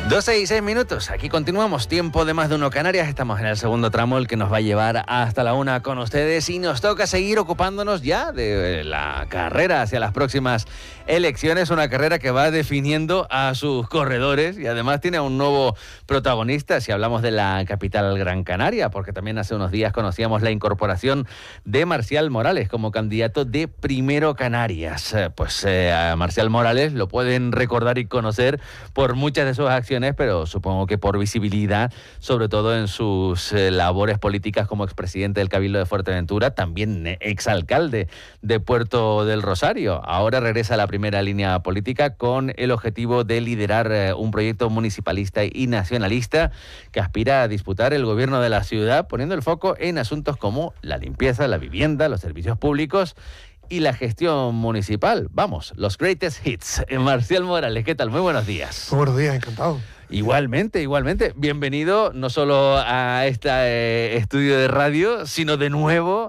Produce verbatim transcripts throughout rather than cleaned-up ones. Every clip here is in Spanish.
doce y seis minutos, aquí continuamos, tiempo de Más de Uno Canarias, estamos en el segundo tramo, el que nos va a llevar hasta la una con ustedes y nos toca seguir ocupándonos ya de la carrera hacia las próximas elecciones, una carrera que va definiendo a sus corredores y además tiene a un nuevo protagonista si hablamos de la capital Gran Canaria, porque también hace unos días conocíamos la incorporación de Marcial Morales como candidato de Primero Canarias. Pues eh, a Marcial Morales lo pueden recordar y conocer por muchas de sus acciones, pero supongo que por visibilidad, sobre todo en sus eh, labores políticas como expresidente del Cabildo de Fuerteventura, también eh, exalcalde de Puerto del Rosario. Ahora regresa a la primera línea política con el objetivo de liderar eh, un proyecto municipalista y nacionalista que aspira a disputar el gobierno de la ciudad, poniendo el foco en asuntos como la limpieza, la vivienda, los servicios públicos y la gestión municipal. Vamos, los greatest hits. Marcial Morales, ¿qué tal? Muy buenos días. Muy buenos días, encantado. Igualmente, igualmente. Bienvenido no solo a este eh, estudio de radio, sino de nuevo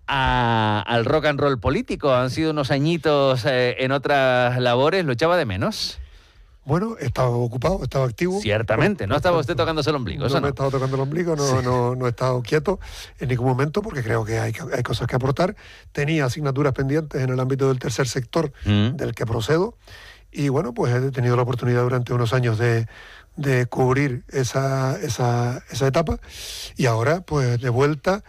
a, al rock and roll político. Han sido unos añitos eh, en otras labores. ¿Lo echaba de menos? Bueno, estaba ocupado, estaba activo. Ciertamente, no estaba usted tocándose el ombligo, no, eso no. no. No he estado tocando el ombligo, no, Sí. no, no he estado quieto en ningún momento porque creo que hay, hay cosas que aportar. Tenía asignaturas pendientes en el ámbito del tercer sector mm. del que procedo y bueno, pues he tenido la oportunidad durante unos años de, de cubrir esa, esa, esa etapa y ahora pues de vuelta.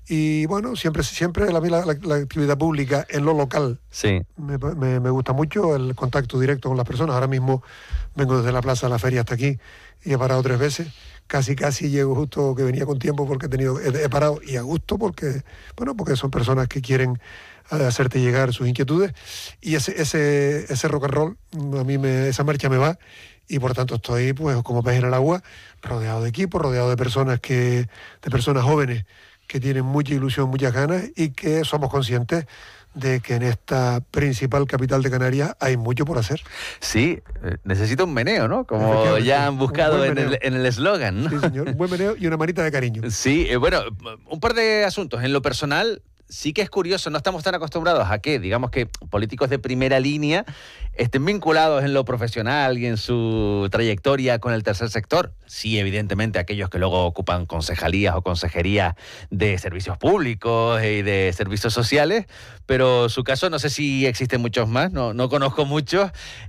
Y bueno, siempre, siempre la, la, la actividad pública en lo local sí. me, me, me gusta mucho, el contacto directo con las personas. Ahora mismo vengo desde la plaza de la feria hasta aquí y he parado tres veces. Casi, casi llego justo que venía con tiempo porque he, tenido, he, he parado y a gusto porque, bueno, porque son personas que quieren hacerte llegar sus inquietudes. Y ese, ese, ese rock and roll, a mí me, esa marcha me va. Y por tanto estoy pues como pez en el agua, rodeado de equipos, rodeado de personas que, de personas jóvenes que tienen mucha ilusión, muchas ganas y que somos conscientes de que en esta principal capital de Canarias hay mucho por hacer. Sí, eh, necesita un meneo, ¿no? Como ya han buscado en el en el eslogan, ¿no? Sí, señor, un buen meneo y una manita de cariño. Sí, eh, bueno, un par de asuntos. En lo personal, sí que es curioso, no estamos tan acostumbrados a que, digamos que políticos de primera línea estén vinculados en lo profesional y en su trayectoria con el tercer sector. Sí, evidentemente, aquellos que luego ocupan concejalías o consejerías de servicios públicos y de servicios sociales, pero su caso no sé si existen muchos más, no, no conozco muchos.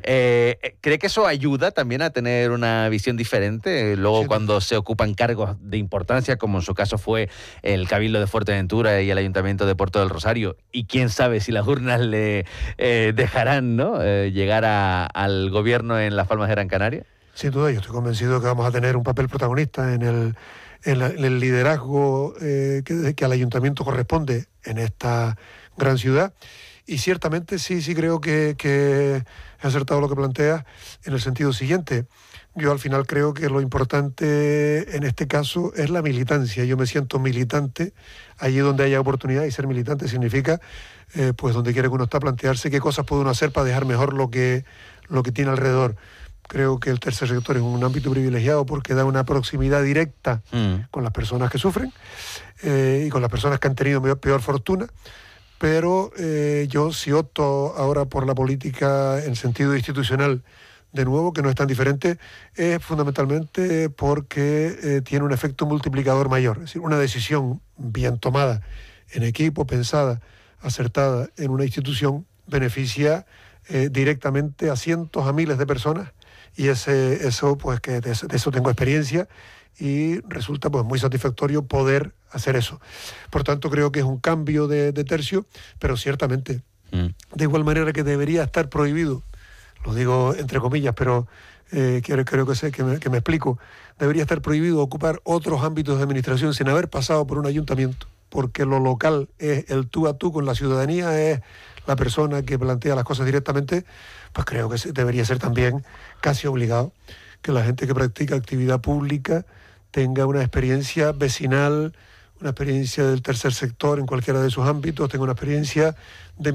Eh, ¿Cree que eso ayuda también a tener una visión diferente luego sí, cuando se ocupan cargos de importancia, como en su caso fue el Cabildo de Fuerteventura y el Ayuntamiento de Puerto del Rosario? Y quién sabe si las urnas le eh, dejarán, ¿no?, eh, llegar a, al gobierno en Las Palmas de Gran Canaria. Sin duda, yo estoy convencido que vamos a tener un papel protagonista en el, en la, en el liderazgo eh, que, que al ayuntamiento corresponde en esta gran ciudad. Y ciertamente sí, sí creo que, que he acertado lo que planteas en el sentido siguiente. Yo al final creo que lo importante en este caso es la militancia. Yo me siento militante allí donde haya oportunidad, y ser militante significa, eh, pues donde quiera que uno está, plantearse qué cosas puede uno hacer para dejar mejor lo que, lo que tiene alrededor. Creo que el tercer sector es un ámbito privilegiado porque da una proximidad directa mm. con las personas que sufren eh, y con las personas que han tenido peor, peor fortuna. Pero eh, yo sí opto ahora por la política en sentido institucional, de nuevo, que no es tan diferente, es fundamentalmente porque eh, tiene un efecto multiplicador mayor. Es decir, una decisión bien tomada en equipo, pensada, acertada en una institución, beneficia eh, directamente a cientos, a miles de personas, y ese, eso, pues que de eso, de eso tengo experiencia y resulta pues muy satisfactorio poder hacer eso. Por tanto, creo que es un cambio de, de tercio, pero ciertamente, mm. de igual manera que debería estar prohibido, lo digo entre comillas, pero eh, creo, creo que sé que me, que me explico, debería estar prohibido ocupar otros ámbitos de administración sin haber pasado por un ayuntamiento, porque lo local es el tú a tú con la ciudadanía, es la persona que plantea las cosas directamente. Pues creo que debería ser también casi obligado que la gente que practica actividad pública tenga una experiencia vecinal, una experiencia del tercer sector en cualquiera de sus ámbitos, tenga una experiencia de